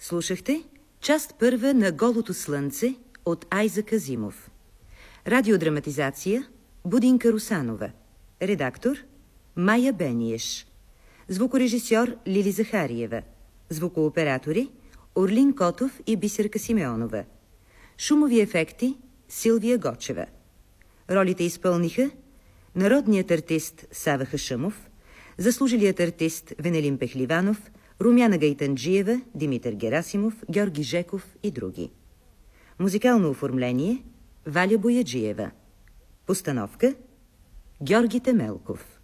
Слушахте част първа на Голото слънце от Айзак Азимов. Радиодраматизация Будинка Русанова. Редактор Майя Бениеш. Звукорежисьор Лили Захариева. Звукооператори Орлин Котов и Бисерка Симеонова. Шумови ефекти Силвия Гочева. Ролите изпълниха народният артист Сава Хашъмов, заслужилият артист Венелин Пехливанов, Румяна Гайтанджиева, Димитър Герасимов, Георги Жеков и други. Музикално оформление Валя Бояджиева. Постановка Георги Темелков.